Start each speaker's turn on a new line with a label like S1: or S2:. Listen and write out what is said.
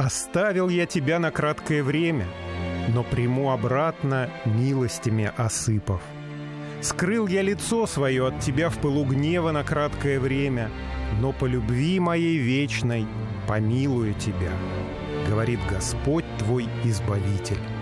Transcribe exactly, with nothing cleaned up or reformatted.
S1: Оставил я тебя на краткое время, но приму обратно, милостями осыпав. Скрыл я лицо свое от тебя в пылу гнева на краткое время, но по любви моей вечной помилую тебя, говорит Господь твой Избавитель.